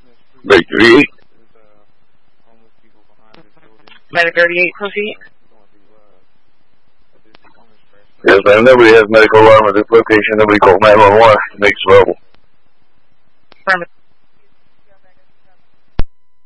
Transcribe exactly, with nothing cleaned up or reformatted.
Medic thirty-eight. Medic thirty-eight, proceed. Yes, ma'am. Nobody has medical alarm at this location. Nobody called nine one one. Makes trouble. Affirmative.